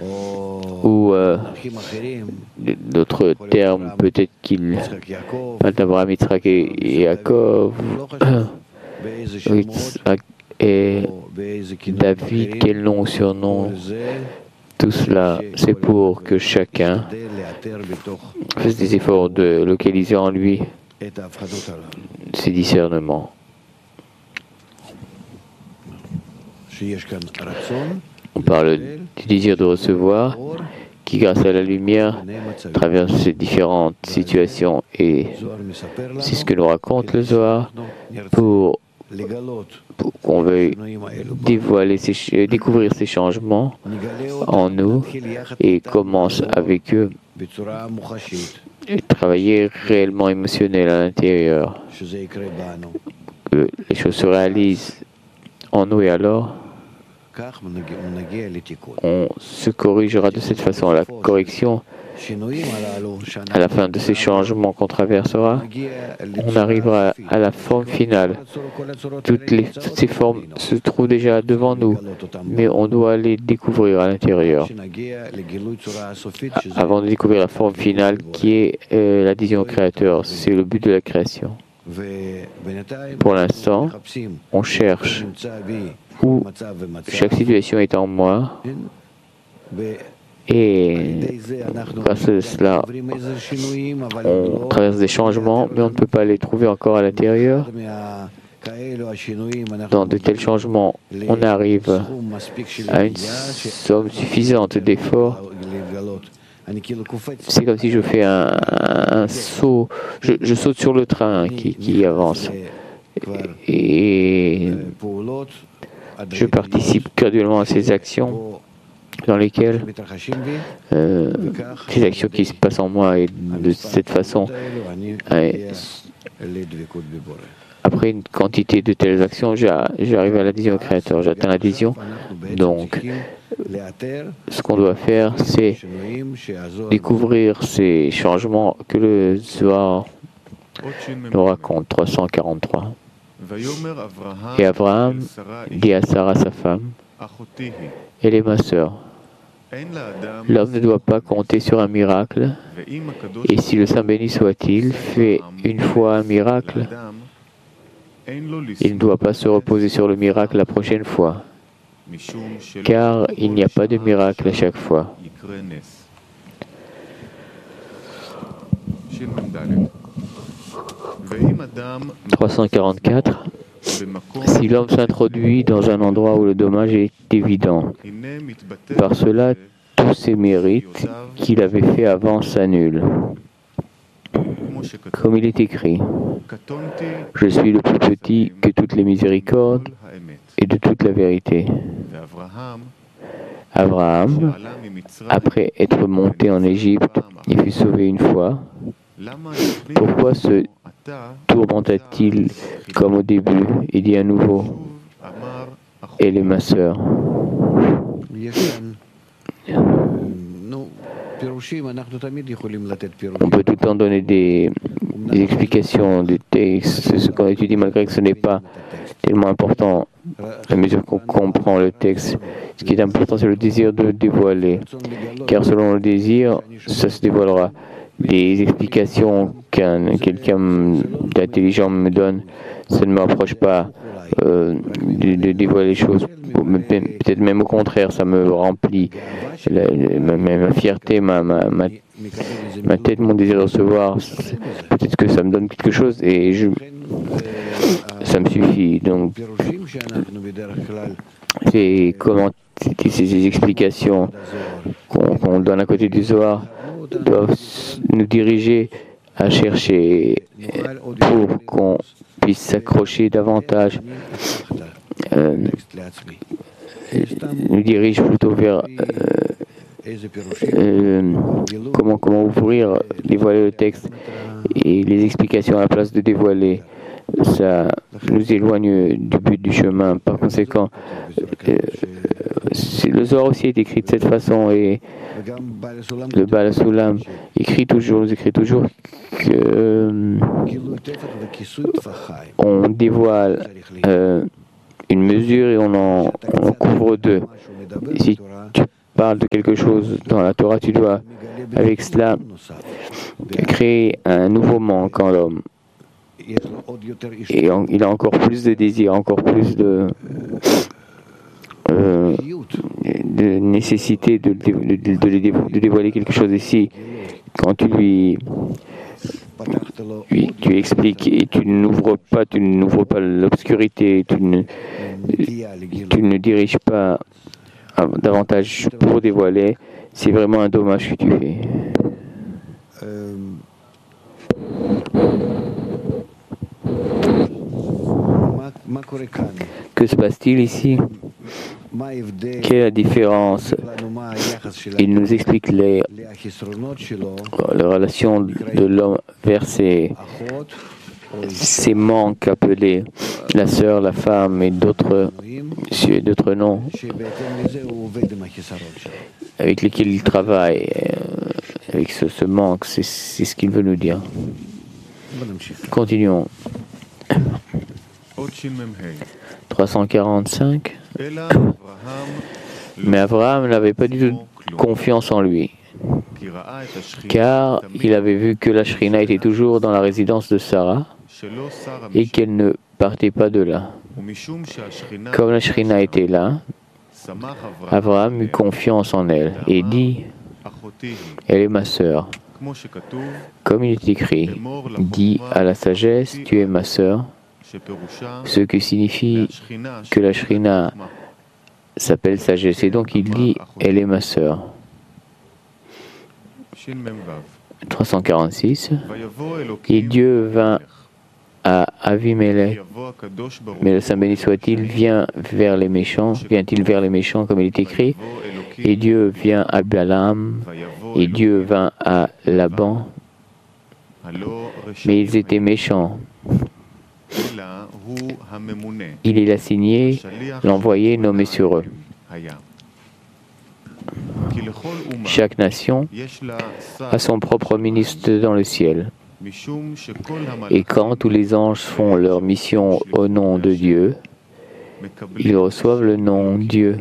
ou d'autres termes, peut-être qu'il parle d'Abraham, Yitzhak et Yaakov, Yitzhak et David, quel nom ou surnom, tout cela, c'est pour que chacun fasse des efforts de localiser en lui ses discernements. On parle du désir de recevoir qui, grâce à la lumière, traverse ces différentes situations. Et c'est ce que nous raconte le Zohar pour qu'on veuille découvrir ces changements en nous et commence avec eux et travailler réellement émotionnel à l'intérieur. Que les choses se réalisent en nous et alors on se corrigera de cette façon. La correction, à la fin de ces changements qu'on traversera, on arrivera à la forme finale. Toutes ces formes se trouvent déjà devant nous, mais on doit les découvrir à l'intérieur avant de découvrir la forme finale qui est l'adhésion au Créateur. C'est le but de la création. Pour l'instant, on cherche où chaque situation est en moi et grâce à cela, on traverse des changements, mais on ne peut pas les trouver encore à l'intérieur. Dans de tels changements, on arrive à une somme suffisante d'efforts. C'est comme si je fais un saut, je saute sur le train qui avance. Et je participe graduellement à ces actions dans lesquelles ces actions qui se passent en moi et de cette façon, après une quantité de telles actions, j'arrive à l'adhésion au Créateur, j'atteins l'adhésion. Donc, ce qu'on doit faire, c'est découvrir ces changements que le Zohar nous raconte. 343. Et Abraham dit à Sarah, sa femme, elle est ma sœur. L'homme ne doit pas compter sur un miracle, et si le Saint béni soit-il fait une fois un miracle, il ne doit pas se reposer sur le miracle la prochaine fois, car il n'y a pas de miracle à chaque fois. 344. Si l'homme s'introduit dans un endroit où le dommage est évident, par cela, tous ses mérites qu'il avait fait avant s'annulent. Comme il est écrit, je suis le plus petit que toutes les miséricordes et de toute la vérité. Abraham, après être monté en Égypte, il fut sauvé une fois. Pourquoi se tourmenta-t-il comme au début? Il dit à nouveau, elle est ma sœur. On peut tout le temps donner des explications du texte, ce qu'on étudie, malgré que ce n'est pas tellement important à mesure qu'on comprend le texte. Ce qui est important, c'est le désir de dévoiler, car selon le désir, ça se dévoilera. Les explications quelqu'un d'intelligent me donne, ça ne m'approche pas de dévoiler les choses. Peut-être même au contraire, ça me remplit. Ma fierté, ma tête, mon désir de recevoir, peut-être que ça me donne quelque chose et ça me suffit. Donc, c'est comment ces explications qu'on donne à côté du Zohar doivent nous diriger à chercher pour qu'on puisse s'accrocher davantage, nous dirige plutôt vers comment ouvrir, dévoiler le texte et les explications à la place de dévoiler. Ça nous éloigne du but du chemin. Par conséquent, le Zohar aussi est écrit de cette façon et le Baal HaSulam nous écrit toujours que on dévoile une mesure et on en couvre deux. Si tu parle de quelque chose dans la Torah, tu dois, avec cela, créer un nouveau manque en l'homme. Et il a encore plus de désir, encore plus de nécessité de dévoiler quelque chose ici. Quand tu expliques et tu n'ouvres pas l'obscurité, tu ne diriges pas davantage pour dévoiler, c'est vraiment un dommage que tu fais. Que se passe-t-il ici? Quelle est la différence? Il nous explique les relations de l'homme vers ses manques appelés la sœur, la femme et d'autres noms avec lesquels il travaille. Avec ce manque, c'est ce qu'il veut nous dire. Continuons. 345. Mais Abraham n'avait pas du tout confiance en lui, car il avait vu que la Shrina était toujours dans la résidence de Sarah et qu'elle ne partait pas de là. Comme la Shrina était là, Abraham eut confiance en elle et dit: elle est ma sœur. Comme il est écrit, dis à la sagesse, tu es ma sœur, ce qui signifie que la Shrina s'appelle sagesse. Et donc il dit, elle est ma sœur. 346. Et Dieu vint à Avimelech, mais le Saint béni soit-il vient-il vers les méchants, comme il est écrit, et Dieu vient à Balaam, et Dieu vint à Laban, mais ils étaient méchants. Il est l'assigné, l'envoyé, nommé sur eux. Chaque nation a son propre ministre dans le ciel. Et quand tous les anges font leur mission au nom de Dieu, ils reçoivent le nom Dieu,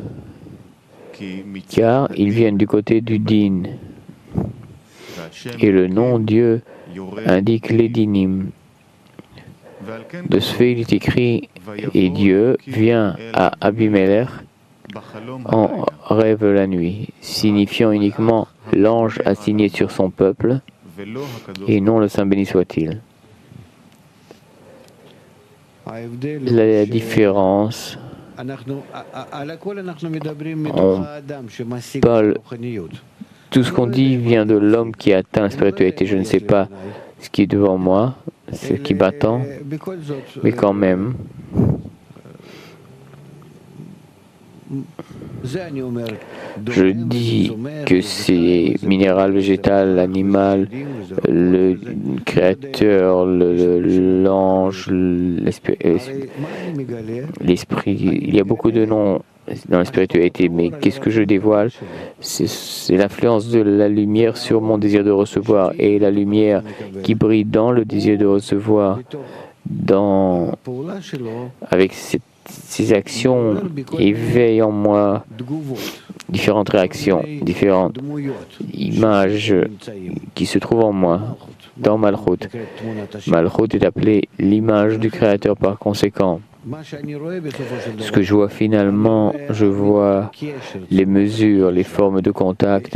car ils viennent du côté du din. Et le nom Dieu indique les dinim. De ce fait, il est écrit, et Dieu vient à Abimelech en rêve la nuit, signifiant uniquement l'ange assigné sur son peuple, et non le Saint béni soit-il. La différence, on parle, tout ce qu'on dit vient de l'homme qui atteint la spiritualité. Je ne sais pas ce qui est devant moi, ce qui m'attend, mais quand même, je dis que c'est minéral, végétal, animal, le créateur, l'ange, l'esprit. Il y a beaucoup de noms dans la spiritualité, mais qu'est-ce que je dévoile? C'est l'influence de la lumière sur mon désir de recevoir, et la lumière qui brille dans le désir de recevoir, avec ces actions éveillent en moi différentes réactions, différentes images qui se trouvent en moi, dans Malchut. Malchut est appelé l'image du Créateur par conséquent. Ce que je vois finalement, je vois les mesures, les formes de contact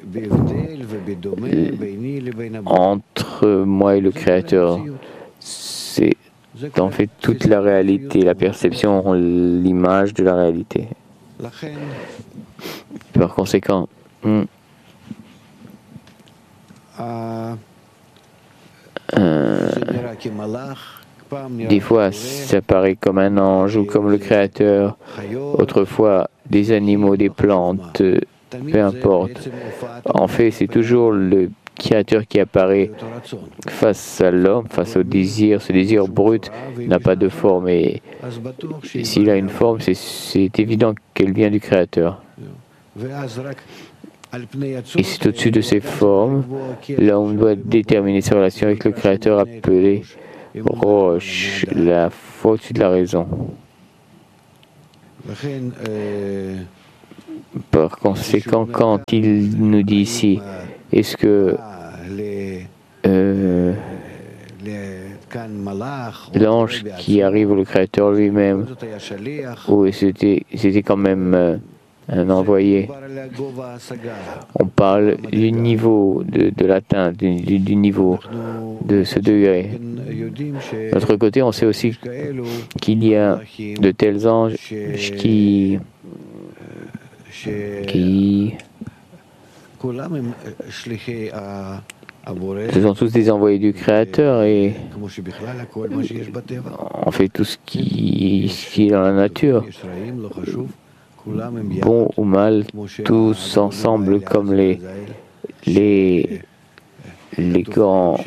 entre moi et le Créateur. C'est en fait toute la réalité, la perception, l'image de la réalité. Par conséquent, des fois, ça paraît comme un ange ou comme le Créateur. Autrefois, des animaux, des plantes, peu importe. En fait, c'est toujours le Créateur qui apparaît face à l'homme, face au désir. Ce désir brut n'a pas de forme. Et s'il a une forme, c'est évident qu'elle vient du Créateur. Et c'est au-dessus de ces formes, là on doit déterminer sa relation avec le Créateur appelé Roche, la fois au-dessus de la raison. Par conséquent, quand il nous dit ici, est-ce que l'ange qui arrive ou le Créateur lui-même, ou c'était quand même un envoyé? On parle du niveau de l'atteinte, du niveau de ce degré. De l'autre côté, on sait aussi qu'il y a de tels anges qui ce sont tous des envoyés du Créateur et on fait tout ce qui est dans la nature. Bon ou mal, tous ensemble comme les grands.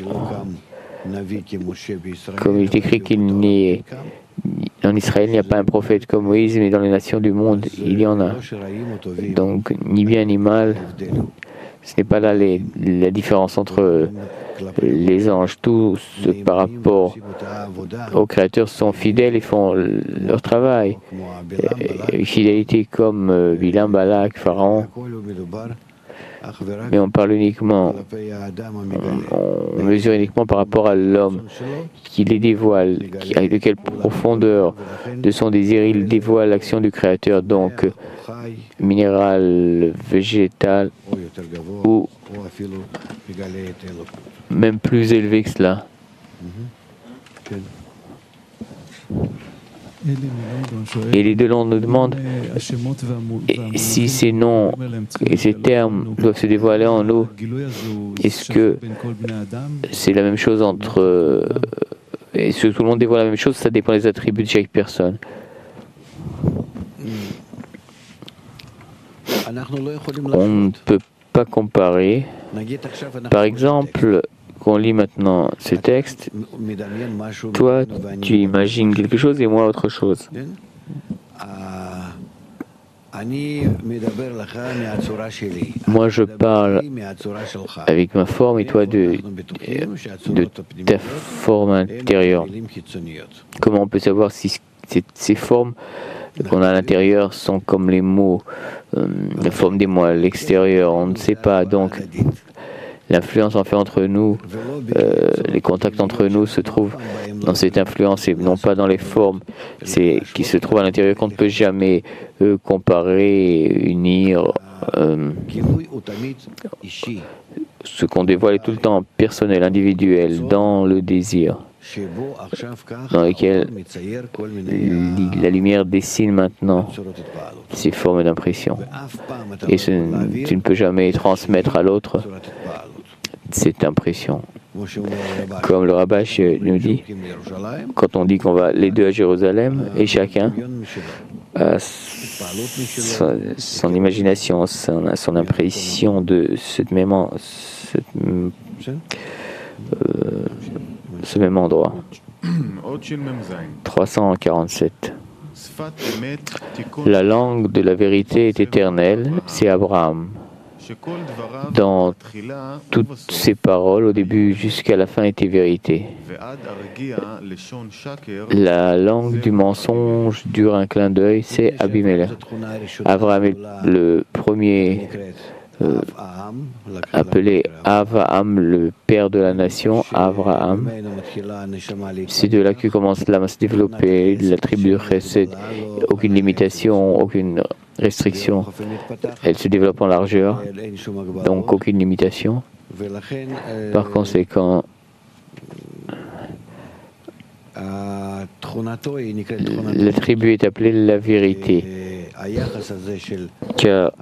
Comme il est écrit qu'il n'y ait en Israël, il n'y a pas un prophète comme Moïse, mais dans les nations du monde, il y en a. Donc, ni bien ni mal, ce n'est pas là la différence entre les anges. Tous, par rapport au Créateur, sont fidèles et font leur travail. Fidélité comme Bilam, Balak, Pharaon. Mais on parle uniquement, on mesure uniquement par rapport à l'homme qui les dévoile, avec de quelle profondeur de son désir il dévoile l'action du Créateur, donc minéral, végétal ou même plus élevé que cela. Et les deux langues nous demandent si ces noms et ces termes doivent se dévoiler en nous. Est-ce que c'est la même chose entre... Est-ce que tout le monde dévoile la même chose? Ça dépend des attributs de chaque personne. On ne peut pas comparer. Par exemple, qu'on lit maintenant ce texte, toi, tu imagines quelque chose et moi autre chose. Moi, je parle avec ma forme et toi de ta forme intérieure. Comment on peut savoir si ces formes qu'on a à l'intérieur sont comme les mots, la forme des mots à l'extérieur? On ne sait pas. Donc, l'influence en fait entre nous, les contacts entre nous se trouvent dans cette influence et non pas dans les formes qui se trouvent à l'intérieur qu'on ne peut jamais comparer, unir. Ce qu'on dévoile est tout le temps personnel, individuel, dans le désir, dans lequel la lumière dessine maintenant ces formes d'impression. Et tu ne peux jamais transmettre à l'autre cette impression. Comme le rabbin nous dit, quand on dit qu'on va les deux à Jérusalem, et chacun a son imagination, son impression de ce même endroit. 347. La langue de la vérité est éternelle, c'est Abraham. Dans toutes ses paroles, au début jusqu'à la fin, était vérité. La langue du mensonge dure un clin d'œil, c'est Abimelech. Abraham est le premier appelé Avraham, le père de la nation, Avraham. C'est de là que commence l'âme à se développer, la tribu Chesed, aucune limitation, aucune restriction. Elle se développe en largeur, donc aucune limitation. Par conséquent, la tribu est appelée la vérité, car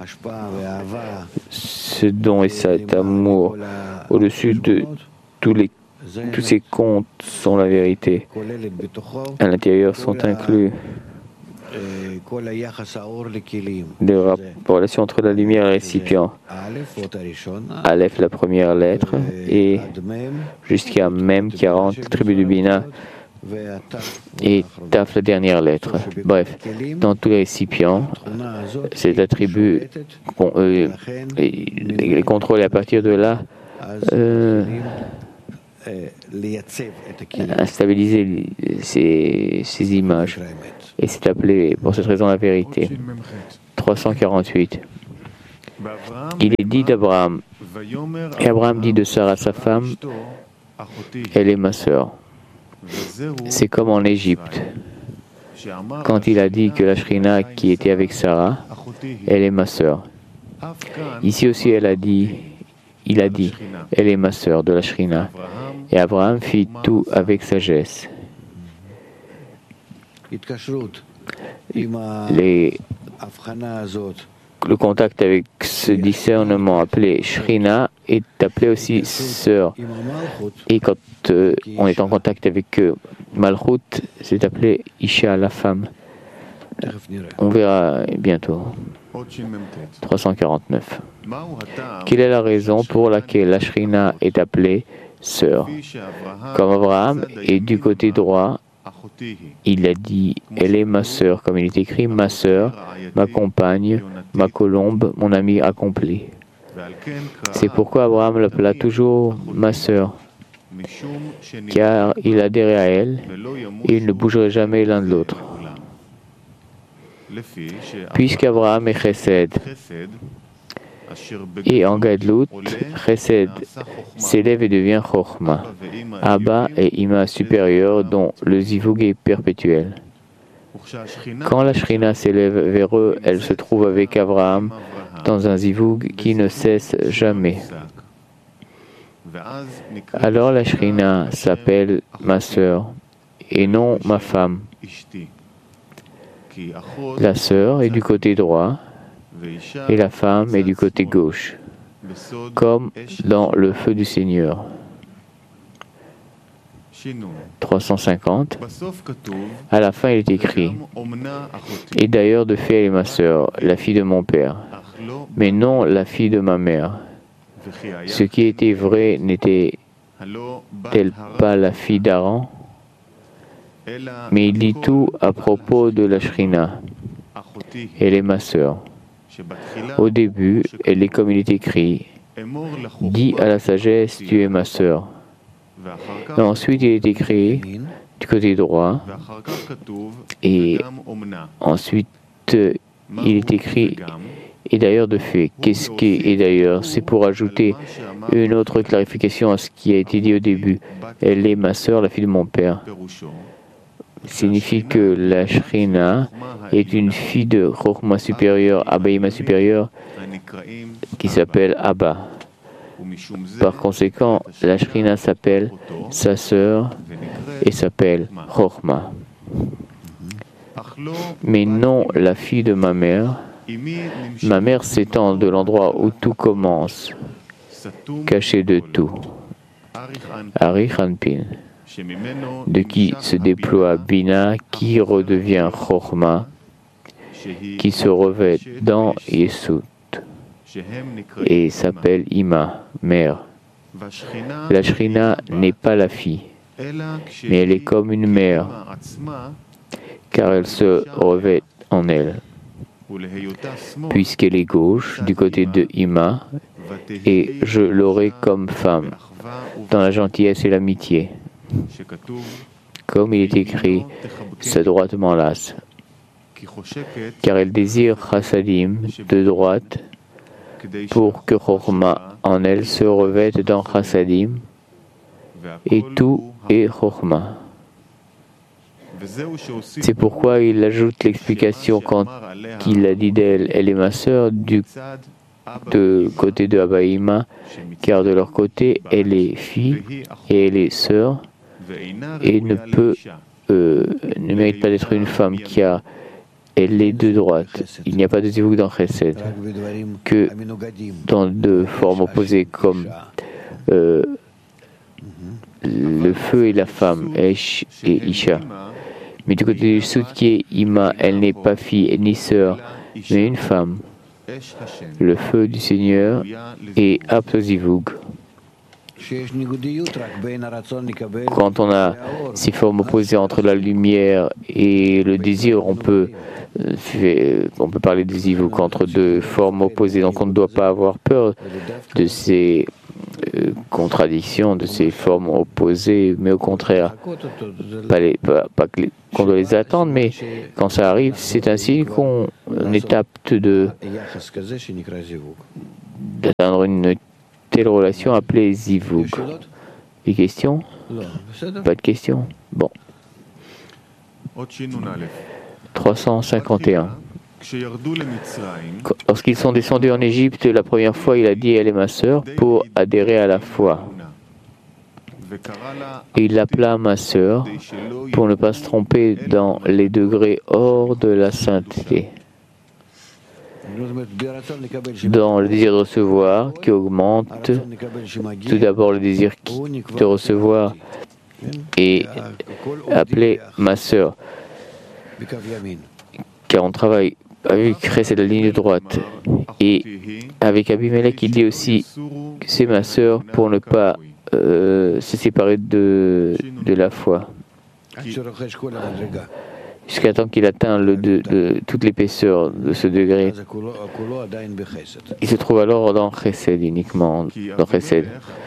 ce don et cet amour au-dessus de tous ces contes sont la vérité. À l'intérieur sont inclus les relations entre la lumière et le récipient. Aleph, la première lettre, et jusqu'à Mem 40, tribu du Bina, et Taf, la dernière lettre. Bref, dans tous les récipients, cet attribut, les contrôles, et à partir de là, à stabiliser ces images. Et c'est appelé pour cette raison la vérité. 348. Il est dit d'Abraham, et Abraham dit de Sarah, sa femme, elle est ma sœur. C'est comme en Égypte, quand il a dit que la Shrina qui était avec Sarah, elle est ma sœur. Ici aussi, il a dit, elle est ma sœur de la Shrina. Et Abraham fit tout avec sagesse. Le contact avec ce discernement appelé Shrina est appelé aussi sœur. Et quand on est en contact avec Malchut, c'est appelé Isha, la femme. On verra bientôt. 349. Quelle est la raison pour laquelle la Shrina est appelée sœur? Comme Abraham est du côté droit, il a dit, elle est ma sœur, comme il est écrit, ma sœur, ma compagne, ma colombe, mon ami accompli. C'est pourquoi Abraham l'appela toujours ma sœur, car il adhérait à elle et il ne bougerait jamais l'un de l'autre. Puisqu'Abraham est Chesed, et en Gadlut, Chesed s'élève et devient Chochma. Abba et Ima supérieur dont le zivug est perpétuel. Quand la Shrina s'élève vers eux, elle se trouve avec Abraham dans un zivug qui ne cesse jamais. Alors la Shrina s'appelle ma sœur et non ma femme. La sœur est du côté droit et la femme est du côté gauche, comme dans le feu du Seigneur. 350. À la fin, il est écrit, et d'ailleurs de fait, elle est ma sœur, la fille de mon père, mais non la fille de ma mère. Ce qui était vrai n'était-elle pas la fille d'Aaron? Mais il dit tout à propos de la Shrina. Elle est ma sœur. Au début, elle est comme il est écrit, dis à la sagesse, tu es ma sœur. Et ensuite, il est écrit du côté droit, et ensuite, il est écrit, et d'ailleurs de fait. Qu'est-ce qui est d'ailleurs? C'est pour ajouter une autre clarification à ce qui a été dit au début. Elle est ma sœur, la fille de mon père. Signifie que la Shrina est une fille de Chochma supérieure, Abba supérieure, qui s'appelle Abba. Par conséquent, la Shrina s'appelle sa sœur et s'appelle Chochma. Mais non la fille de ma mère. Ma mère s'étend de l'endroit où tout commence, caché de tout. Arich Anpin, de qui se déploie Bina, qui redevient Chochma, qui se revêt dans Yesut, et s'appelle Ima, mère. La Shrina n'est pas la fille, mais elle est comme une mère, car elle se revêt en elle, puisqu'elle est gauche du côté de Ima, et je l'aurai comme femme, dans la gentillesse et l'amitié. Comme il est écrit, sa droite m'enlace, car elle désire chassadim de droite, pour que Chochma en elle se revête dans chassadim, et tout est Chochma. C'est pourquoi il ajoute l'explication quand il a dit d'elle, elle est ma sœur, du côté de Abba et Ima, car de leur côté, elle est fille et elle est sœur, et ne mérite pas d'être une femme, car elle est de droite. Il n'y a pas de zivug dans Chesed, que dans deux formes opposées comme le feu et la femme, Esh et Isha. Mais du côté du Sout qui est Ima, elle n'est pas fille ni sœur, mais une femme. Le feu du Seigneur est apte au zivug. Quand on a ces formes opposées entre la lumière et le désir, on peut parler de zivug entre deux formes opposées. Donc on ne doit pas avoir peur de ces contradictions, de ces formes opposées, mais au contraire, pas qu'on doit les attendre, mais quand ça arrive, c'est un signe qu'on étape d'atteindre une telle relation appelée zivug. Des questions? Pas de questions? Bon. 351. Lorsqu'ils sont descendus en Égypte, la première fois, il a dit « Elle est ma sœur » pour adhérer à la foi. Et il l'appela ma sœur pour ne pas se tromper dans les degrés hors de la sainteté. Dans le désir de recevoir qui augmente, tout d'abord le désir de recevoir est appelé ma sœur, car on travaille avec Chesed la ligne droite, et avec Abimelech il dit aussi que c'est ma sœur pour ne pas se séparer de la foi, jusqu'à temps qu'il atteint toute l'épaisseur de ce degré. Il se trouve alors dans Chesed, uniquement dans Chesed.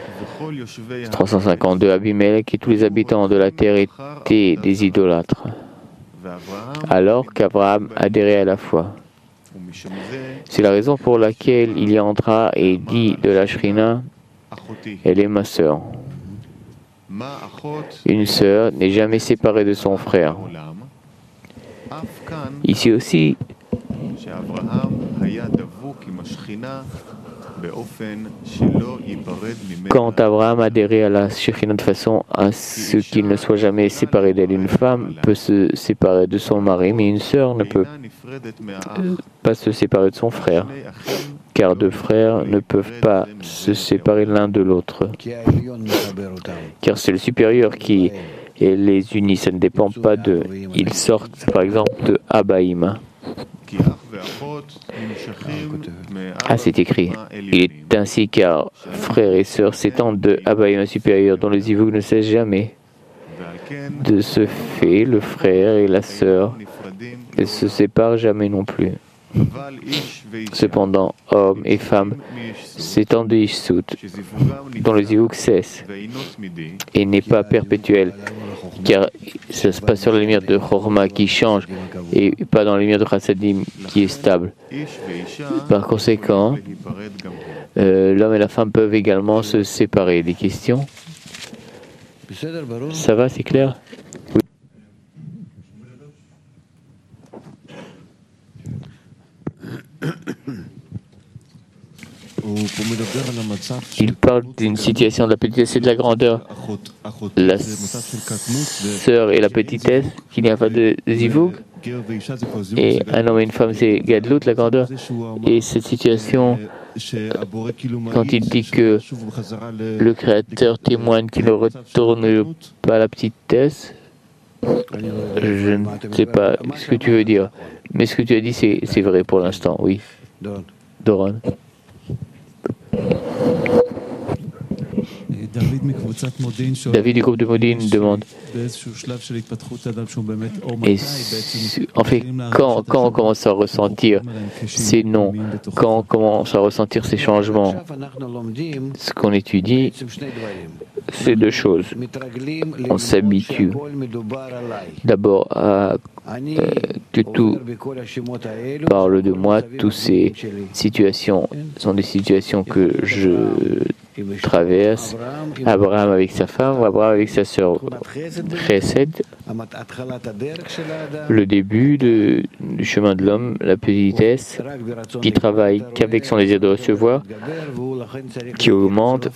352. Abimelech et tous les habitants de la terre étaient des idolâtres, alors qu'Abraham adhérait à la foi. C'est la raison pour laquelle il y entra et dit de la Shrina « Elle est ma sœur ». Une sœur n'est jamais séparée de son frère. Ici aussi, quand Abraham adhérait à la Shekhinah de façon à ce qu'il ne soit jamais séparé d'elle, une femme peut se séparer de son mari, mais une sœur ne peut pas se séparer de son frère, car deux frères ne peuvent pas se séparer l'un de l'autre, car c'est le supérieur qui les unit, ça ne dépend pas d'eux. Ils sortent par exemple de Abaïm. Ah, c'est écrit. Il est ainsi car frères et sœurs s'étendent de Abaïm supérieur, dont le zivug ne cesse jamais. De ce fait, le frère et la sœur ne se séparent jamais non plus. Cependant, hommes et femmes s'étendent de Ishsut, dont le zivug cesse et n'est pas perpétuel, car ça se passe sur la lumière de Chorma qui change et pas dans la lumière de Chassadim qui est stable. Par conséquent, l'homme et la femme peuvent également se séparer. Des questions? Ça va, c'est clair? Oui. Il parle d'une situation de la petitesse et de la grandeur. La sœur et la petitesse, qu'il n'y a pas de zivug. Et un homme et une femme, c'est gadlut, la grandeur. Et cette situation, quand il dit que le Créateur témoigne qu'il ne retourne pas à la petitesse, je ne sais pas ce que tu veux dire. Mais ce que tu as dit, c'est vrai pour l'instant, oui. Doron. David du groupe de Modine demande, et en fait, quand on commence à ressentir ces noms, quand on commence à ressentir ces changements, ce qu'on étudie, c'est deux choses. On s'habitue d'abord à que tout parle de moi, toutes ces situations sont des situations que je traverse. Abraham avec sa femme ou Abraham avec sa sœur. Chesed, le début du chemin de l'homme, la petitesse, qui travaille qu'avec son désir de recevoir, qui augmente.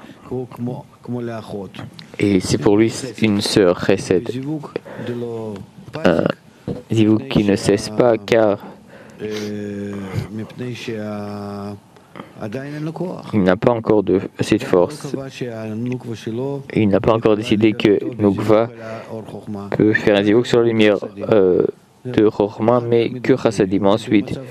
Et c'est pour lui une sœur, Chesed. Un zivug qui ne cesse pas car il n'a pas encore assez de force. Il n'a pas encore décidé que Nukva peut faire un zivug sur la lumière de Chorma, mais que Chassadim. Ensuite,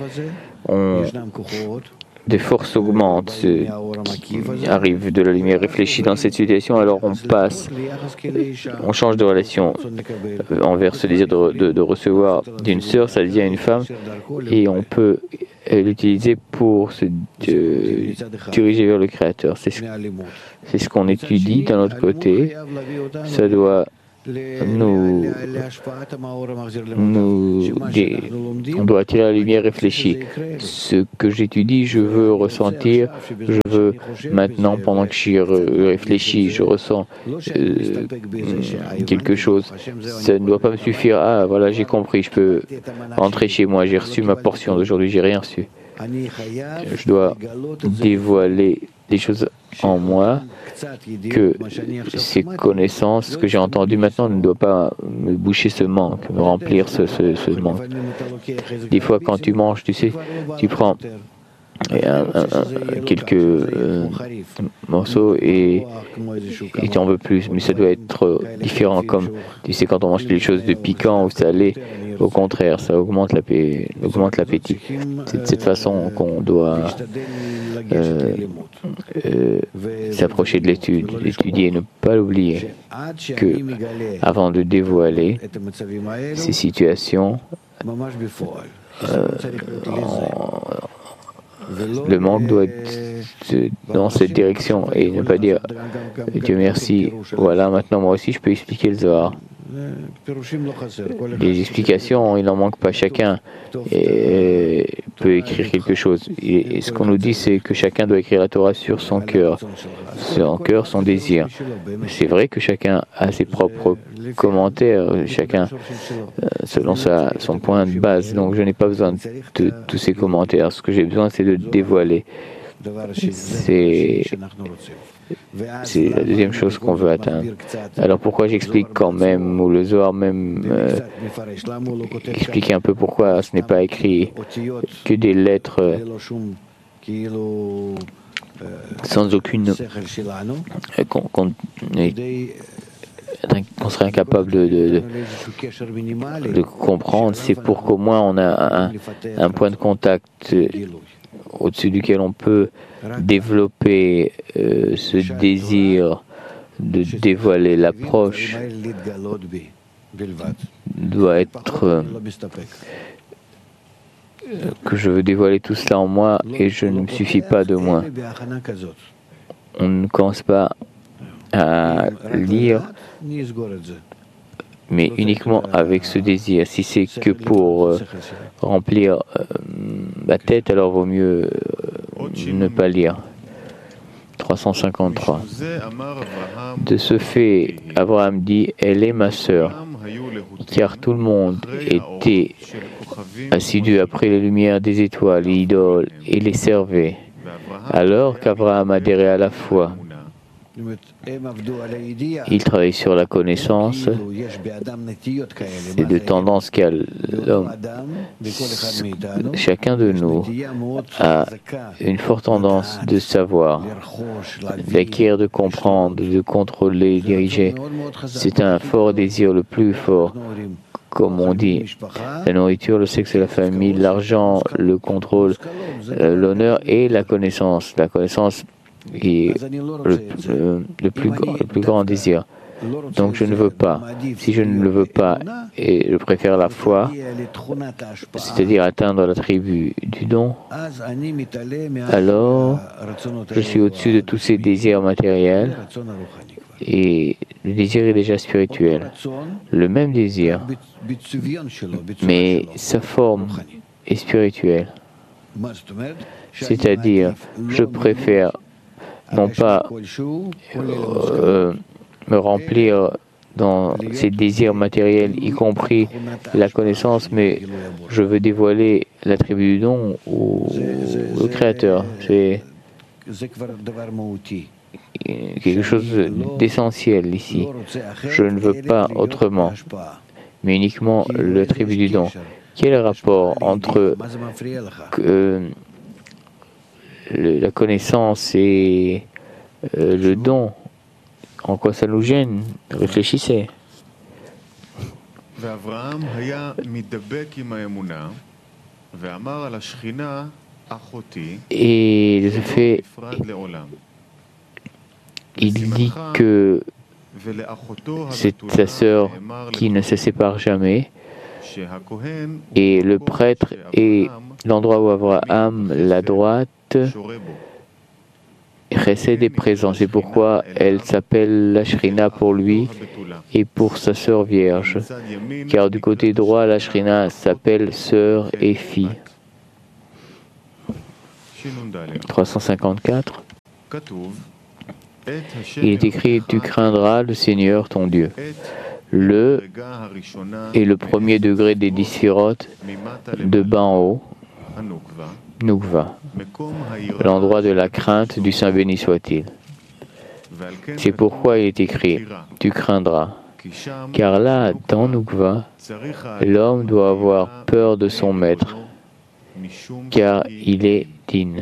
des forces augmentent, qui arrivent de la lumière réfléchie dans cette situation, alors on change de relation envers ce désir de recevoir d'une sœur, ça devient une femme, et on peut l'utiliser pour se diriger vers le Créateur. C'est ce qu'on étudie d'un autre côté. Ça doit on doit attirer la lumière réfléchie. Ce que j'étudie, je veux ressentir, je veux maintenant, pendant que j'y réfléchis, je ressens quelque chose. Ça ne doit pas me suffire. Ah, voilà, j'ai compris, je peux rentrer chez moi, j'ai reçu ma portion d'aujourd'hui, j'ai rien reçu. Je dois dévoiler des choses en moi, que ces connaissances que j'ai entendues maintenant ne doivent pas me boucher ce manque, me remplir ce manque. Des fois, quand tu manges, tu sais, tu prends quelques morceaux et tu en veux plus, mais ça doit être différent, comme tu sais, quand on mange quelque chose de piquant ou salé, au contraire, ça augmente l'appétit. C'est de cette façon qu'on doit s'approcher de l'étude, l'étudier, ne pas l'oublier, que avant de dévoiler ces situations, le manque doit être dans cette direction et ne pas dire Dieu merci, voilà, maintenant moi aussi je peux expliquer le Zohar. Les explications, il n'en manque pas. Chacun peut écrire quelque chose. Et ce qu'on nous dit, c'est que chacun doit écrire la Torah sur son cœur, son désir. C'est vrai que chacun a ses propres commentaires, chacun selon son point de base. Donc je n'ai pas besoin de tous ces commentaires. Ce que j'ai besoin, c'est de dévoiler. C'est la deuxième chose qu'on veut atteindre. Alors pourquoi j'explique quand même, ou le Zohar même expliquer un peu pourquoi ce n'est pas écrit que des lettres sans aucune qu'on serait incapable de comprendre, c'est pour qu'au moins on a un point de contact au-dessus duquel on peut développer ce désir de dévoiler. L'approche doit être que je veux dévoiler tout cela en moi et je ne me suffis pas de moi. On ne commence pas à lire, mais uniquement avec ce désir. Si c'est que pour remplir ma tête, alors vaut mieux ne pas lire. 353. De ce fait, Abraham dit, elle est ma sœur, car tout le monde était assidu après les lumières des étoiles, les idoles, et les servait. Alors qu'Abraham adhérait à la foi, il travaille sur la connaissance et de tendance qu'a l'homme. Chacun de nous a une forte tendance de savoir, d'acquérir, de comprendre, de contrôler, diriger. C'est un fort désir, le plus fort. Comme on dit, la nourriture, le sexe et la famille, l'argent, le contrôle, l'honneur et la connaissance. La connaissance est le plus grand désir. Donc je ne veux pas. Si je ne le veux pas et je préfère la foi, c'est-à-dire atteindre l'attribut du don, alors je suis au-dessus de tous ces désirs matériels et le désir est déjà spirituel. Le même désir, mais sa forme est spirituelle. C'est-à-dire, je préfère non pas me remplir dans ces désirs matériels, y compris la connaissance, mais je veux dévoiler l'attribut du don au Créateur. C'est quelque chose d'essentiel ici. Je ne veux pas autrement, mais uniquement l'attribut du don. Quel est le rapport entre la connaissance et le don? En quoi ça nous gêne? Réfléchissez. Et de ce fait, il dit que c'est sa sœur qui ne se sépare jamais, et le prêtre est l'endroit où Abraham, la droite, Chesed est présent, c'est pourquoi elle s'appelle la Shrina pour lui et pour sa sœur vierge, car du côté droit, la Shrina s'appelle sœur et fille. 354. Il est écrit, tu craindras le Seigneur ton Dieu. Le est le premier degré des 10 sphirotes de bas en haut, Nukva, l'endroit de la crainte du Saint béni soit-il. C'est pourquoi il est écrit, tu craindras. Car là, dans Nukva, l'homme doit avoir peur de son maître, car il est digne.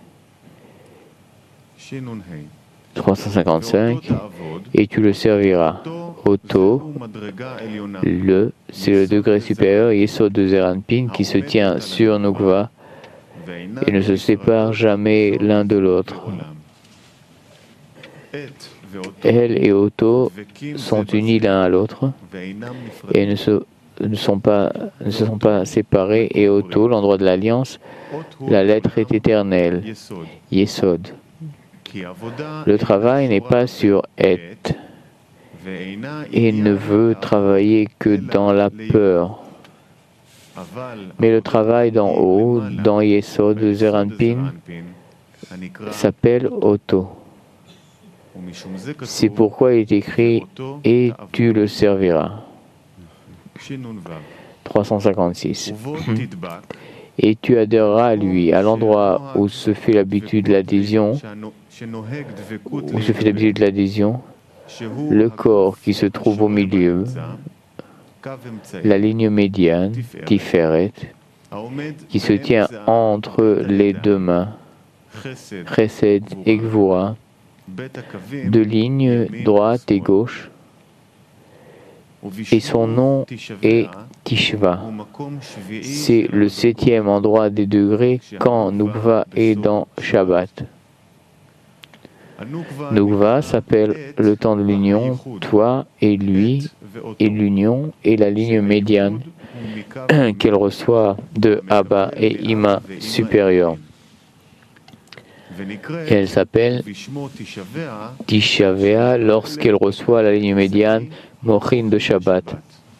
355. Et tu le serviras. Oto, c'est le degré supérieur, Yesod de Zeranpin, qui se tient sur Nukva et ne se sépare jamais l'un de l'autre. Elle et Oto sont unis l'un à l'autre et ne se sont pas séparés. Et Oto, l'endroit de l'alliance, la lettre est éternelle, Yesod. Le travail n'est pas sur Et et ne veut travailler que dans la peur. Mais le travail d'en haut, dans Yesod de Zeranpin, s'appelle Oto. C'est pourquoi il est écrit « Et tu le serviras ». 356. Et tu adhéreras à lui, à l'endroit où se fait l'habitude de l'adhésion, le corps qui se trouve au milieu, la ligne médiane, Tiferet, qui se tient entre les deux mains, Chesed et Gvura, deux lignes droite et gauche, et son nom est Tishva. C'est le 7e endroit des degrés quand Nukva est dans Shabbat. Nukva s'appelle le temps de l'union, toi et lui, et l'union et la ligne médiane qu'elle reçoit de Abba et Ima supérieur. Et elle s'appelle Tishavea lorsqu'elle reçoit la ligne médiane Mochin de Shabbat.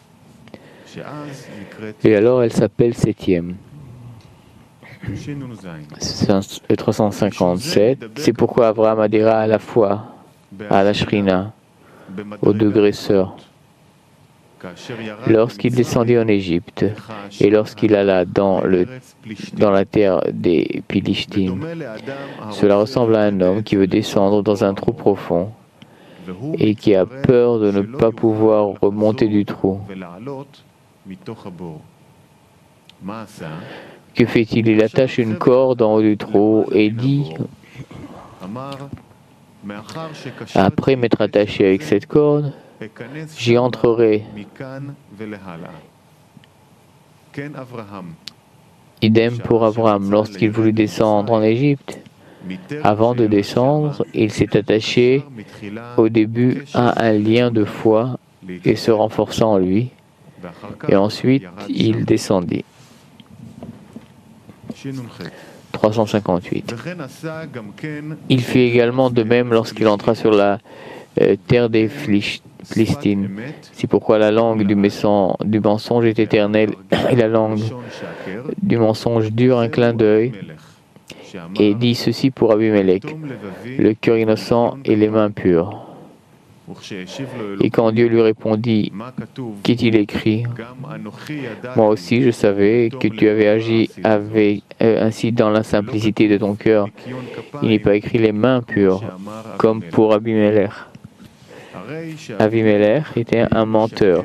Et alors elle s'appelle 7e. 357. C'est pourquoi Abraham adhéra à la foi, à la Shrina, au degré sœur. Lorsqu'il descendit en Égypte et lorsqu'il alla dans la terre des Pilishtim, cela ressemble à un homme qui veut descendre dans un trou profond et qui a peur de ne pas pouvoir remonter du trou. Que fait-il? Il attache une corde en haut du trou et dit, après m'être attaché avec cette corde, j'y entrerai. Idem pour Abraham, lorsqu'il voulut descendre en Égypte. Avant de descendre, il s'est attaché au début à un lien de foi et se renforçant en lui, et ensuite il descendit. 358. Il fit également de même lorsqu'il entra sur la terre des Philistines. C'est pourquoi la langue du mensonge est éternelle et la langue du mensonge dure un clin d'œil et dit ceci pour Abimelech, le cœur innocent et les mains pures. Et quand Dieu lui répondit, qu'est-il écrit? Moi aussi je savais que tu avais agi ainsi dans la simplicité de ton cœur. Il n'est pas écrit les mains pures, comme pour Abimelech. Abimelech était un menteur.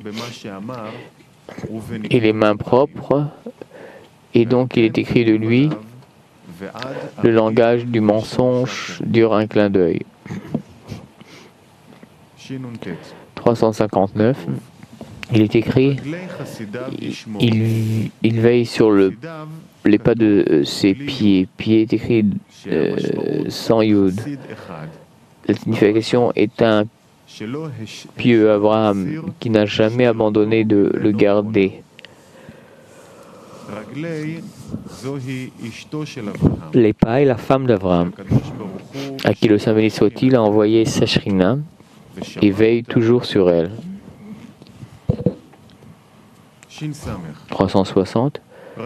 Et les mains propres, et donc il est écrit de lui, le langage du mensonge dure un clin d'œil. 359, il est écrit, il veille sur les pas de ses pieds. Pied est écrit sans yud. La signification est un pieux Abraham qui n'a jamais abandonné de le garder. Les pas est la femme d'Abraham. à qui le Saint béni soit-il a envoyé sa Shrina et veille toujours sur elle. 360.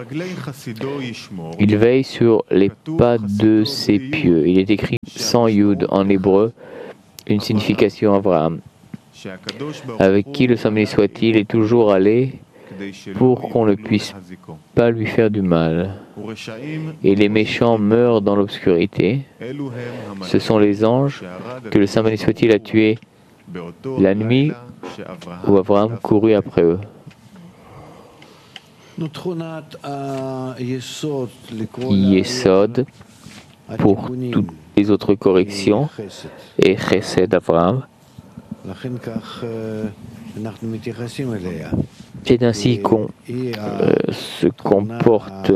Il veille sur les pas de ses pieux. Il est écrit sans Yud en hébreu, une signification Abraham, avec qui le Saint béni soit-il est toujours allé pour qu'on ne puisse pas lui faire du mal. Et les méchants meurent dans l'obscurité. Ce sont les anges que le Saint béni soit-il a tués la nuit où Abraham courut après eux. Yesod pour toutes les autres corrections et Chesed d'Abraham. C'est ainsi qu'on se comporte.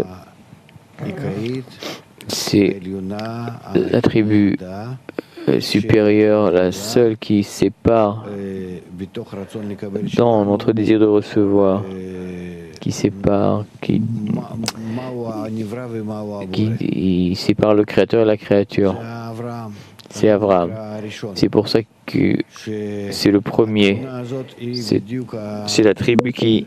C'est l'attribut supérieur, la seule qui sépare dans notre désir de recevoir, qui sépare le Créateur et la créature. C'est Abraham. C'est pour ça que c'est le premier. C'est la tribu qui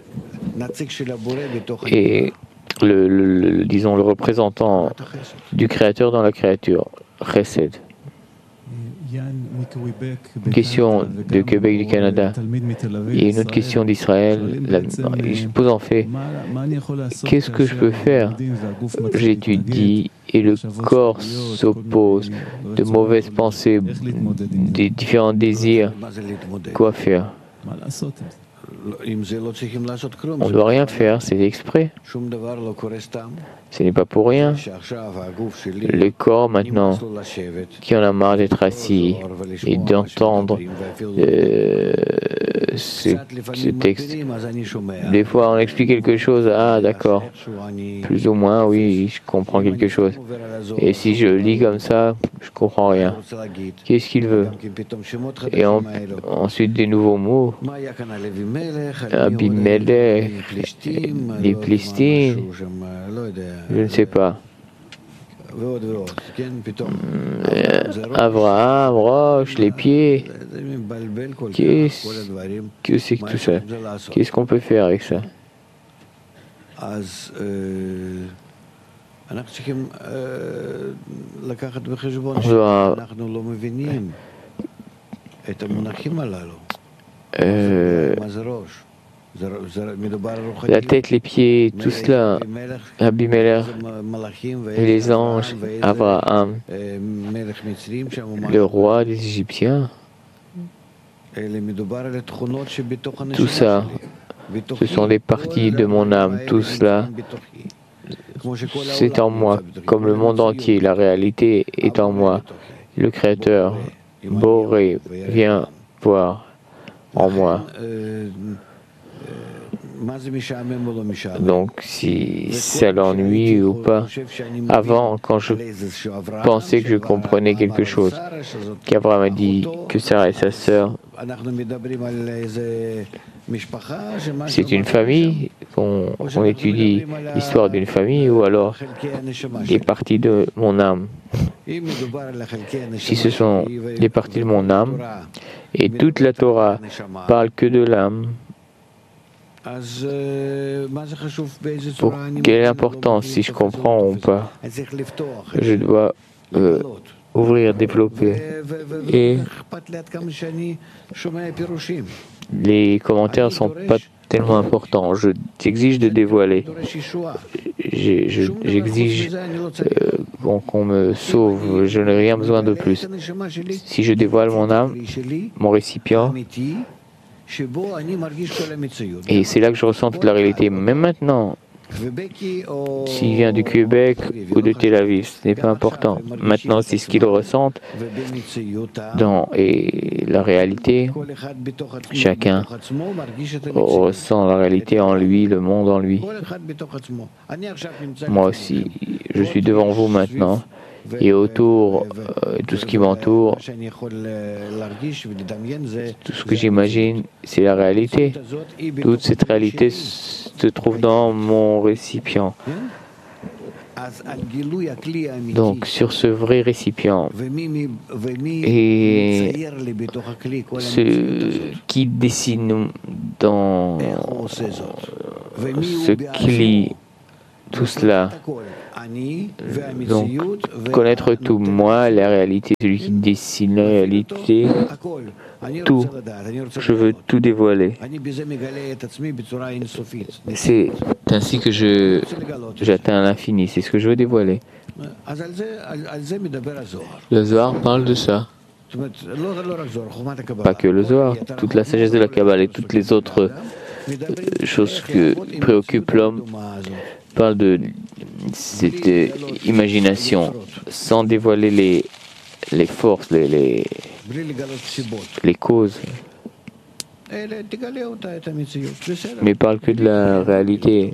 est disons, le représentant du Créateur dans la créature. Chesed. Une question de Québec du Canada et une autre question d'Israël. Je pose en fait, qu'est-ce que je peux faire? J'étudie et le corps s'oppose, de mauvaises pensées, des différents désirs. Quoi faire? On ne doit rien faire, c'est exprès. Ce n'est pas pour rien. Le corps, maintenant, qui en a marre d'être assis et d'entendre ce texte, des fois on explique quelque chose, ah d'accord, plus ou moins, oui, je comprends quelque chose. Et si je lis comme ça, je comprends rien. Qu'est-ce qu'il veut? Et ensuite des nouveaux mots. Abimelech, les Plistines, je ne sais pas. Abraham, roche, les pieds. Qu'est-ce que c'est que tout ça? Qu'est-ce qu'on peut faire avec ça? On doit la tête, les pieds, tout cela, Abimelech, les anges, Abraham, le roi des Égyptiens, tout ça, ce sont des parties de mon âme, tout cela, c'est en moi, comme le monde entier, la réalité est en moi, le Créateur, Boré, vient voir en moi. Donc, si ça l'ennuie ou pas, avant, quand je pensais que je comprenais quelque chose, qu'Abraham a dit que Sarah est sa sœur, c'est une famille, qu'on étudie l'histoire d'une famille ou alors des parties de mon âme. Si ce sont des parties de mon âme, et toute la Torah parle que de l'âme, pour quelle importance, si je comprends ou pas, je dois ouvrir, développer. Et les commentaires ne sont pas tellement importants. J'exige de dévoiler. J'exige qu'on me sauve. Je n'ai rien besoin de plus. Si je dévoile mon âme, mon récipient, et c'est là que je ressens toute la réalité. Même maintenant, s'il vient du Québec ou de Tel Aviv, ce n'est pas important. Maintenant, c'est ce qu'ils ressentent et la réalité. Chacun ressent la réalité en lui, le monde en lui. Moi aussi, je suis devant vous maintenant. Et autour, tout ce qui m'entoure, tout ce que j'imagine, c'est la réalité. Toute cette réalité se trouve dans mon récipient. Donc sur ce vrai récipient et ce qui dessine dans ce cli, tout cela. Donc connaître tout, moi, la réalité, celui qui dessine la réalité, tout. Je veux tout dévoiler. C'est ainsi que j'atteins l'infini. C'est ce que je veux dévoiler. Le Zohar parle de ça. Pas que le Zohar, toute la sagesse de la Kabbale et toutes les autres choses qui préoccupent l'homme parlent de cette imagination sans dévoiler les forces, les causes. Mais parle que de la réalité.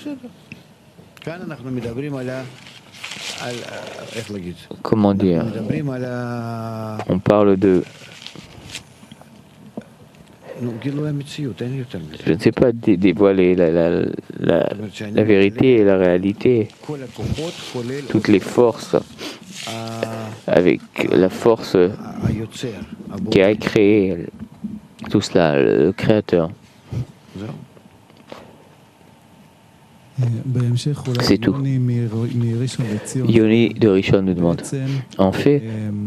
Comment dire? On parle de... Je ne sais pas dévoiler la vérité et la réalité. Toutes les forces, avec la force qui a créé tout cela, le Créateur. C'est tout. Yoni de Rishon nous demande. En fait,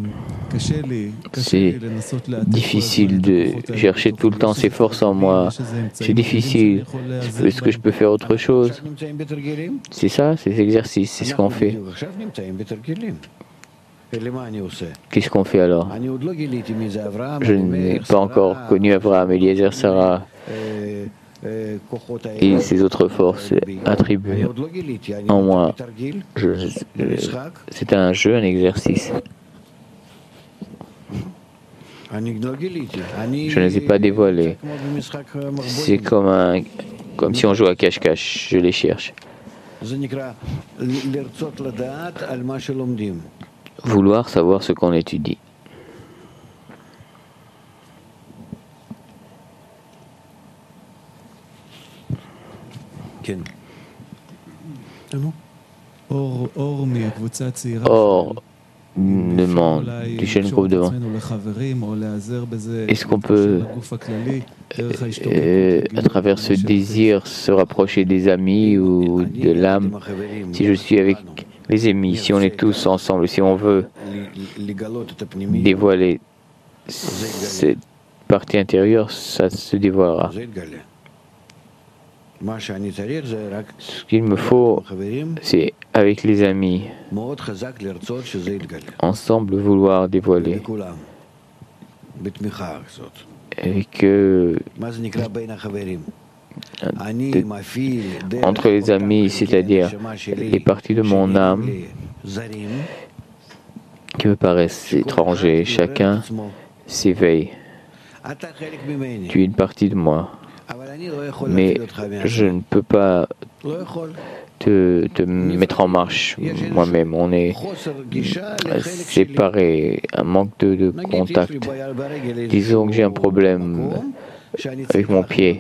c'est difficile de chercher tout le temps ses forces en moi. C'est difficile. Est-ce que je peux faire autre chose? C'est ça, ces exercices, c'est ce qu'on fait. Qu'est-ce qu'on fait alors? Je n'ai pas encore connu Abraham, Eliezer, Sarah et ces autres forces attribuées en moi. C'est un jeu, un exercice. Je ne les ai pas dévoilés. C'est comme si on joue à cache-cache. Je les cherche. Vouloir savoir ce qu'on étudie. Or, demande du jeune groupe devant. Est-ce qu'on peut, à travers ce désir, se rapprocher des amis ou de l'âme? Si je suis avec les amis, si on est tous ensemble, si on veut dévoiler cette partie intérieure, ça se dévoilera. Ce qu'il me faut, c'est avec les amis, ensemble vouloir dévoiler. Avec entre les amis, c'est-à-dire les parties de mon âme qui me paraissent étrangers, chacun s'éveille. Tu es une partie de moi. Mais je ne peux pas te mettre en marche moi-même. On est séparés, un manque de contact. Disons que j'ai un problème avec mon pied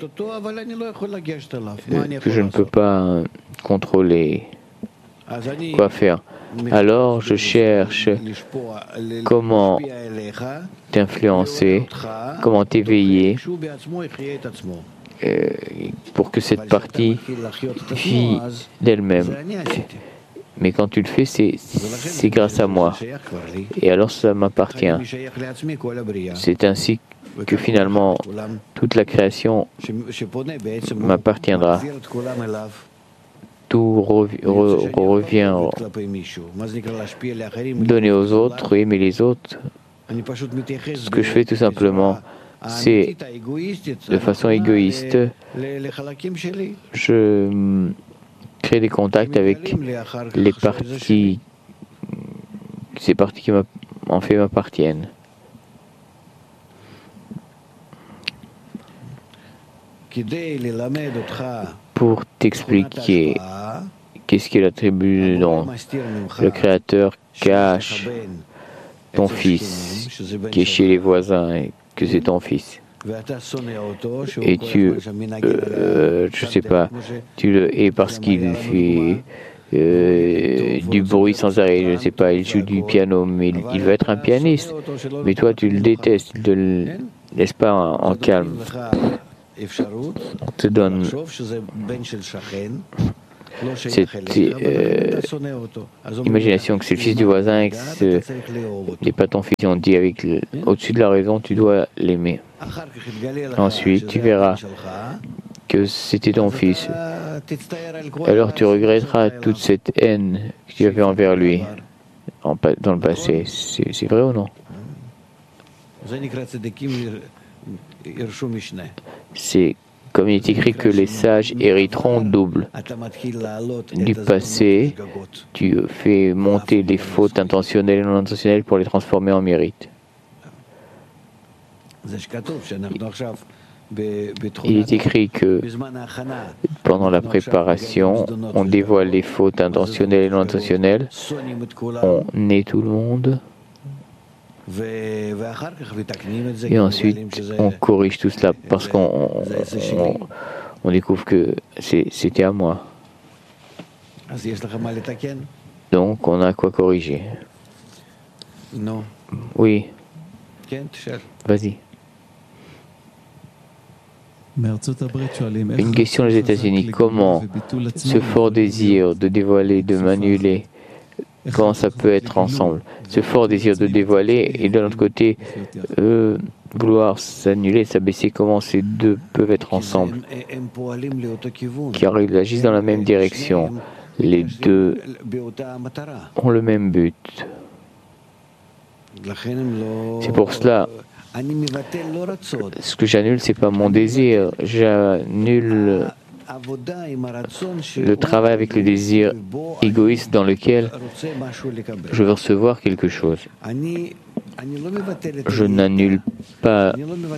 que je ne peux pas contrôler. Quoi faire? Alors je cherche comment t'influencer, comment t'éveiller pour que cette partie vit d'elle-même. Mais quand tu le fais, c'est grâce à moi. Et alors ça m'appartient. C'est ainsi que finalement toute la création m'appartiendra. Tout revient donner aux autres, aimer les autres. Ce que je fais tout simplement, c'est de façon égoïste, je crée des contacts avec les parties, ces parties qui en fait m'appartiennent. Pour t'expliquer qu'est-ce qu'il attribue dont le Créateur cache ton fils qui est chez les voisins et que c'est ton fils. Et tu, je sais pas, tu le hais parce qu'il fait du bruit sans arrêt, je ne sais pas, il joue du piano, mais il veut être un pianiste. Mais toi, tu le détestes, tu ne le laisses pas en calme. On te donne cette imagination que c'est le fils du voisin et que ce n'est pas ton fils. On dit au-dessus de la raison, tu dois l'aimer. Ensuite, tu verras que c'était ton fils. Alors tu regretteras toute cette haine que tu avais envers lui dans le passé. C'est vrai ou non? C'est comme il est écrit que les sages hériteront double. Du passé, tu fais monter les fautes intentionnelles et non intentionnelles pour les transformer en mérite. Il est écrit que pendant la préparation, on dévoile les fautes intentionnelles et non intentionnelles, on naît tout le monde, et ensuite on corrige tout cela parce qu'on découvre que c'était à moi. Donc on a quoi corriger. Oui. Vas-y. Une question des États-Unis. Comment ce fort désir de dévoiler, de m'annuler, comment ça peut être ensemble? Ce fort désir de dévoiler et de l'autre côté, vouloir s'annuler, s'abaisser, comment ces deux peuvent être ensemble? Car ils agissent dans la même direction. Les deux ont le même but. C'est pour cela, ce que j'annule, ce n'est pas mon désir. J'annule le travail avec le désir égoïste dans lequel je veux recevoir quelque chose. Je n'annule pas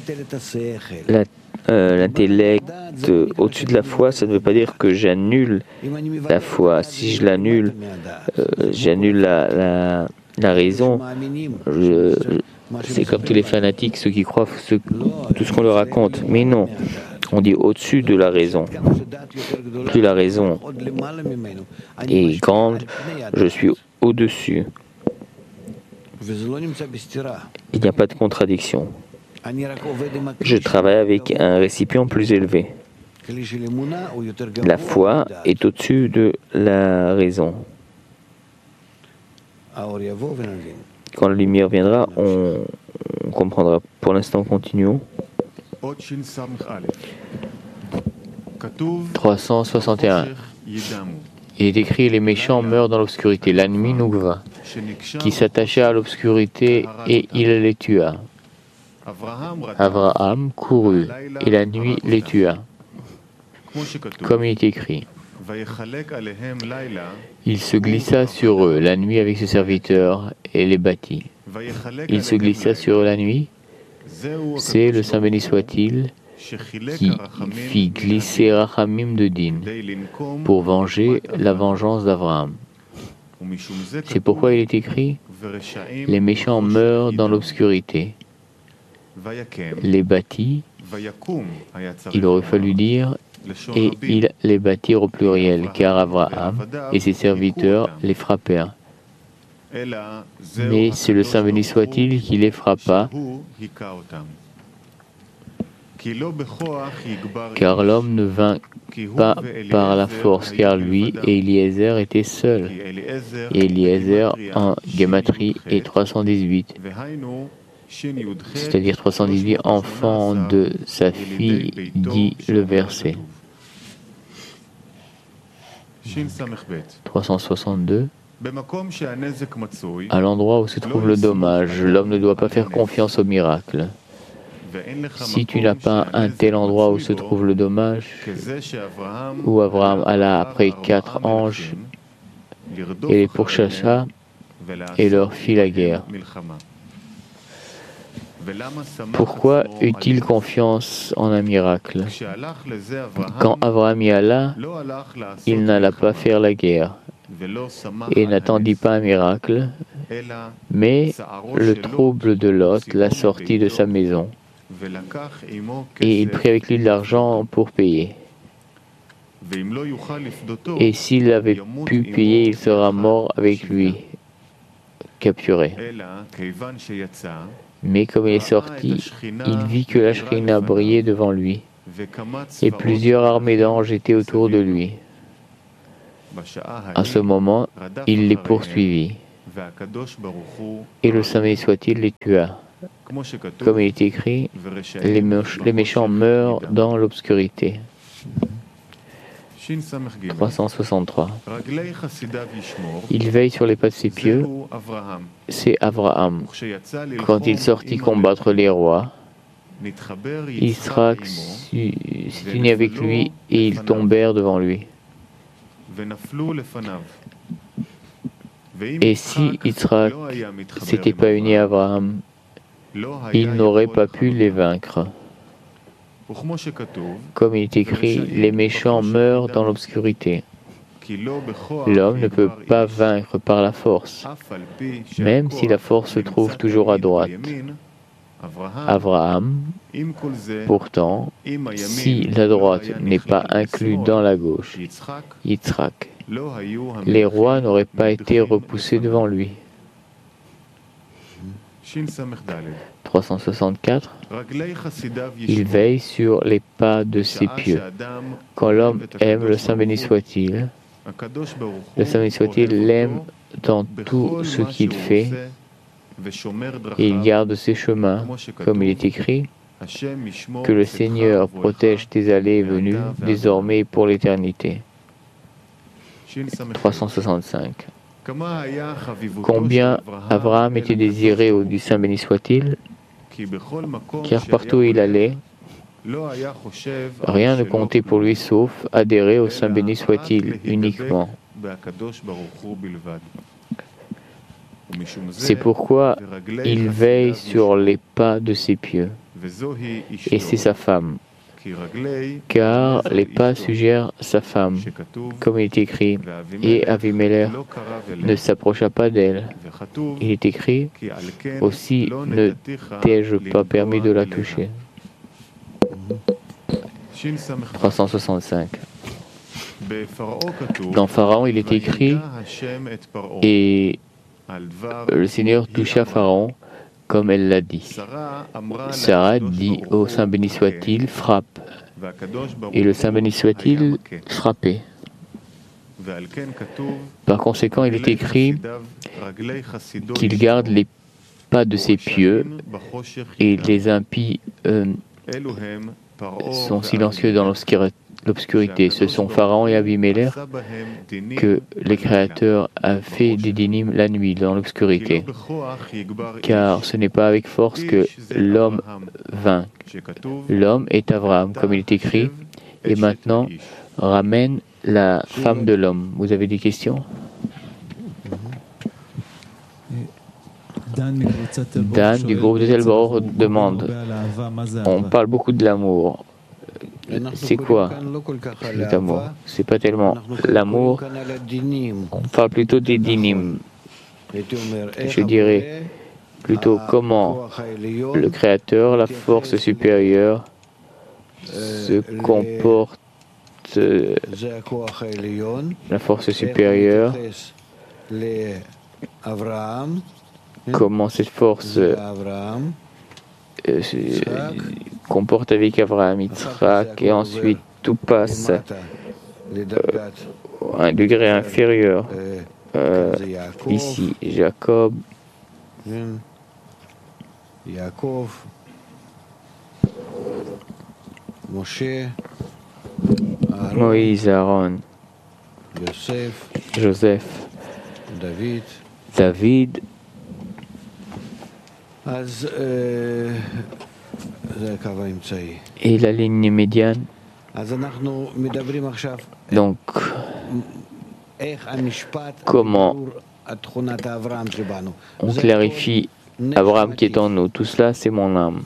l'intellect au-dessus de la foi. Ça ne veut pas dire que j'annule la foi. Si je l'annule, j'annule la raison. C'est comme tous les fanatiques, ceux qui croient tout ce qu'on leur raconte. Mais non, on dit au-dessus de la raison. Plus la raison est grande, je suis au-dessus. Il n'y a pas de contradiction. Je travaille avec un récipient plus élevé. La foi est au-dessus de la raison. Quand la lumière viendra, on comprendra. Pour l'instant, continuons. 361. Il est écrit: les méchants meurent dans l'obscurité. La nuit nous va, qui s'attacha à l'obscurité et il les tua. Abraham courut et la nuit les tua. Comme il est écrit: il se glissa sur eux la nuit avec ses serviteurs et les bâtit. Il se glissa sur eux la nuit. C'est le Saint béni soit-il qui fit glisser Rachamim de Din pour venger la vengeance d'Abraham. C'est pourquoi il est écrit: les méchants meurent dans l'obscurité. Les bâtit, il aurait fallu dire, et ils les bâtirent au pluriel, car Abraham et ses serviteurs les frappèrent. Mais c'est le Saint béni soit-il qui les frappa, car l'homme ne vint pas par la force, car lui et Eliezer étaient seuls. Et Eliezer en Gématrie est 318, c'est-à-dire 318 enfants de sa fille, dit le verset. 362. À l'endroit où se trouve le dommage, l'homme ne doit pas faire confiance au miracle. Si tu n'as pas un tel endroit où se trouve le dommage, où Abraham alla après 4 anges et les pourchassa et leur fit la guerre. Pourquoi eut-il confiance en un miracle? Quand Abraham y alla, il n'alla pas faire la guerre et n'attendit pas un miracle, mais le trouble de Lot l'a sorti de sa maison et il prit avec lui de l'argent pour payer. Et s'il avait pu payer, il sera mort avec lui, capturé. Mais comme il est sorti, il vit que la Shrina brillait devant lui, et plusieurs armées d'anges étaient autour de lui. À ce moment, il les poursuivit, et le Saint béni soit-il les tua. Comme il est écrit, les méchants meurent dans l'obscurité. 363. Il veille sur les pas de ses pieux, c'est Abraham. Quand il sortit combattre les rois, Yitzhak s'est uni avec lui et ils tombèrent devant lui. Et si Yitzhak s'était pas uni à Abraham, il n'aurait pas pu les vaincre. Comme il est écrit, les méchants meurent dans l'obscurité. L'homme ne peut pas vaincre par la force, même si la force se trouve toujours à droite. Abraham, pourtant, si la droite n'est pas inclue dans la gauche, Yitzhak, les rois n'auraient pas été repoussés devant lui. 364. Il veille sur les pas de ses pieux. Quand l'homme aime le Saint béni soit-il, le Saint béni soit-il l'aime dans tout ce qu'il fait et il garde ses chemins, comme il est écrit, que le Seigneur protège tes allées et venues, désormais et pour l'éternité. 365. Combien Abraham était désiré du Saint béni soit-il, car partout où il allait, rien ne comptait pour lui sauf adhérer au Saint béni soit-il uniquement. C'est pourquoi il veille sur les pas de ses pieux, et c'est sa femme, car les pas suggèrent sa femme, comme il est écrit, et Avimelech ne s'approcha pas d'elle. Il est écrit, aussi ne t'ai-je pas permis de la toucher. 365. Dans Pharaon, il est écrit, et le Seigneur toucha Pharaon comme elle l'a dit. Sarah dit au Saint béni soit-il, frappe. Et le Saint béni soit-il frappait. Par conséquent, il est écrit qu'il garde les pas de ses pieux et les impies sont silencieux dans l'obscurité. Ce sont Pharaon et Abimelech que les créateurs a fait des dynimes la nuit dans l'obscurité. Car ce n'est pas avec force que l'homme vainc. L'homme est Abraham, comme il est écrit, et maintenant ramène la femme de l'homme. Vous avez des questions? Dan du groupe de Telbor demande, on parle beaucoup de l'amour. C'est quoi cet amour? C'est pas tellement l'amour, on parle plutôt des dynimes. Je dirais plutôt comment le Créateur, la force supérieure, se comporte, la force supérieure, comment cette force se comporte avec Abraham, Yitzhak, et ensuite tout passe à un degré inférieur. Ici, Jacob, Moïse, Aaron, Joseph, David. Et la ligne médiane. Donc, comment on clarifie Abraham qui est en nous? Tout cela, c'est mon âme.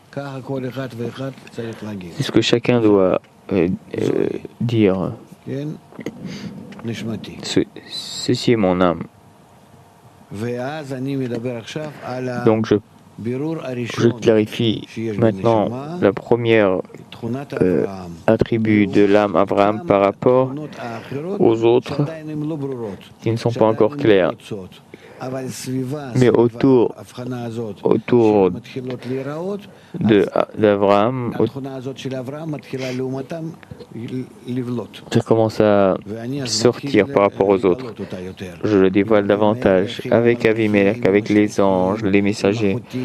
C'est ce que chacun doit dire. Ceci est mon âme. Donc je clarifie maintenant la première attribut de l'âme Abraham par rapport aux autres qui ne sont pas encore clairs. Mais autour d'Abraham, ça commence à sortir par rapport aux autres. Je le dévoile davantage avec Avimelech, avec les anges, les messagers,